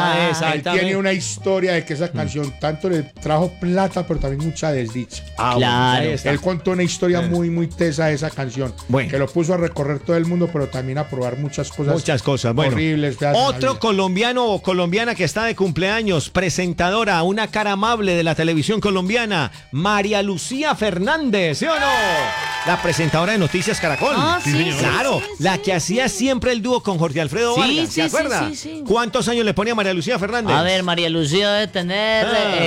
Él tiene una historia de que esa canción tanto le trajo plata, pero también mucha desdicha. Claro. Él contó una historia muy tesa de esa canción. Bueno. Que lo puso a recorrer todo el mundo, pero también a probar muchas cosas. Bueno, horribles. feas en la otro vida. colombiano o colombiana que está de cumpleaños, presentadora, una cara amable de la televisión colombiana, María Lucía Fernández, ¿sí o no? La presentadora de Noticias Caracol. Sí, señor. Claro, sí, la que hacía siempre el dúo con Jorge Alfredo Sí, Vargas, sí, ¿se acuerda? sí. ¿Cuántos años le ponía María Lucía Fernández? A ver, María Lucía debe tener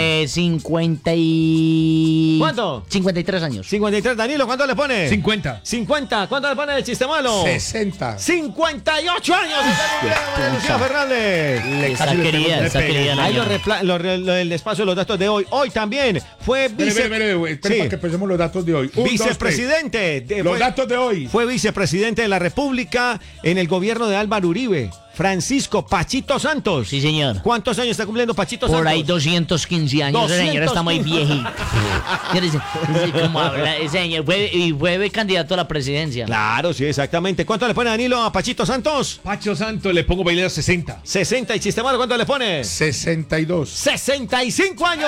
53 años. 53, Danilo, ¿cuánto le pone? 50. 50, ¿cuánto le pone el chiste malo? 60. 58 años de María Lucía Fernández. Esa querida. Ahí el espacio de los datos de hoy. Hoy también fue Espera, Sí. para que empecemos los datos de hoy. vicepresidente. Los datos de hoy. Fue vicepresidente de la República en el gobierno de Álvaro Uribe. Francisco Pachito Santos. Sí, señor. ¿Cuántos años está cumpliendo Pachito Santos? Por ahí 215 años. Ese señor está muy viejito. ¿Cómo habla? Ese señor fue candidato a la presidencia. Claro, sí, exactamente. ¿Cuánto le pone Danilo a Pachito Santos? Pacho Santo, le pongo bailar 60. 60. ¿Y chiste malo cuánto le pone? 62. 65 años.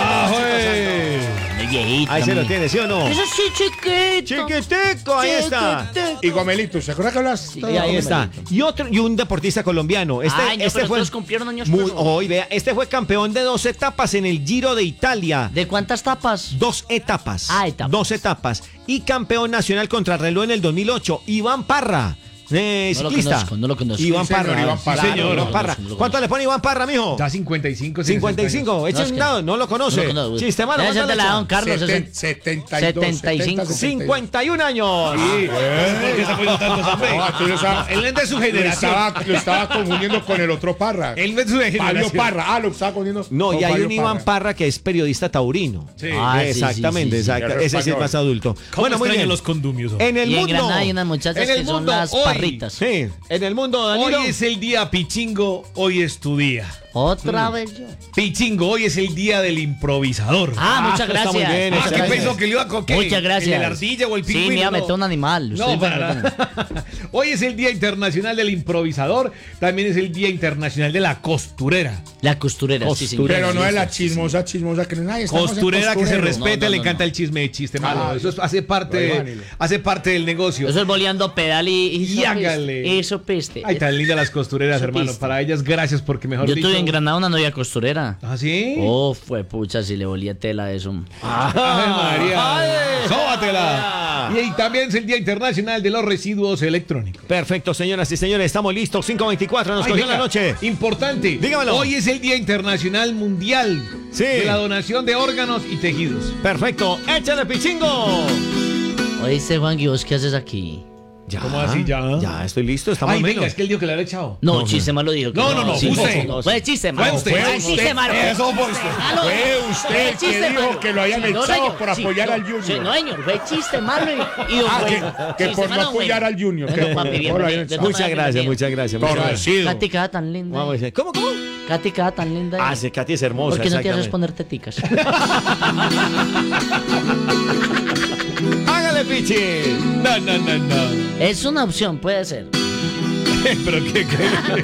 Muy viejito. Ahí se lo tiene, ¿sí o no? Eso sí, chiquito. Chiquitico, ahí está. Y Gomelito, ¿se acuerda que hablas? Y ahí está. Y un deportista colombiano. Pero todos cumplieron años. Hoy, vea, este fue campeón de 2 etapas en el Giro de Italia. ¿De cuántas tapas? 2 etapas. Etapas. 2 etapas. Y campeón nacional contrarreloj en el 2008. Iván Parra. Ciclista. No lo conozco. Iván Parra. Iván Parra. Claro, Señor. Iván Parra. ¿Cuánto le pone Iván Parra, mijo? Da 55. 55. Eche un dado, no lo conoce. Chiste malo. Ese ¿cuánto te le la da echa? don Carlos. 75. 51 años. ¿Por qué está poniendo tantos hombres? Él no es de su generación. Lo estaba confundiendo con el otro Parra. Él no es de su Fabio generación. Parra. Lo estaba confundiendo. No, con y hay Fabio un Iván Parra que es periodista taurino. Sí. Exactamente, sí. exacto. Ese sí es Español. más adulto. ¿Cómo Bueno, muy extrañan bien. los condumios? En el Y en mundo. Granada hay unas muchachas en el que son mundo, las hoy. parritas. Sí, en el mundo, Danilo. Hoy es el día Pichingo, hoy es tu día. Otra vez yo. Pichingo, hoy es el día del improvisador. Muchas está gracias. muy bien, Muchas está ¿Qué muy gracias. pensó que le iba a coquear? Muchas gracias. ¿La ardilla o el pingüino? Sí, mira, No. mete un animal. No, Usted para nada. Hoy es el Día Internacional del Improvisador. También es el Día Internacional de la Costurera. La costurera, sí, señor. Pero no es la chismosa que no hay. Costurera que se respeta, No, le no, encanta no. el chisme de chiste malo. Ah, Eso hace parte del negocio. Eso es boleando pedal y Hágale. eso peste. Ay, tan lindas las costureras, Eso hermano. piste. Para ellas, gracias, porque mejor Yo dicho... tuve en Granada una novia costurera. ¿Ah, sí? Fue pucha, si le volía tela de eso. ¡Ay, María! ¡Sóbatela! Y también es el Día Internacional de los Residuos Electrónicos. Perfecto, señoras y señores, estamos listos. 5:24, nos Ay, cogió venga, la noche. Importante. Dígamelo. Hoy es el Día Internacional Mundial de la donación de órganos y tejidos. Perfecto, échale pichingo. Oíste, Juan, ¿y vos qué haces aquí? Ya. ¿Cómo así ya? Ya, estoy listo, estamos Ay, venga, menos. es que él dijo que le había echado. No, chiste malo dijo. que No, Sí, usted. no, fue chiste malo. Fue usted. Fue chiste malo. Eso fue usted. Fue usted el que dijo que lo hayan echado señor, por apoyar al Junior. Sí, no, señor, fue chiste malo y que por no apoyar al Junior. Bueno, papi, bienvenido. Muchas gracias, muchas gracias. muchas gracias. Torcido. Katy queda tan linda. Vamos a ver. ¿Cómo? Katy queda tan linda. Sí, Katy es hermosa. ¿Por qué no te haces exactamente. poner teticas? Hágale, pichi. No. Es una opción, puede ser. ¿Pero qué?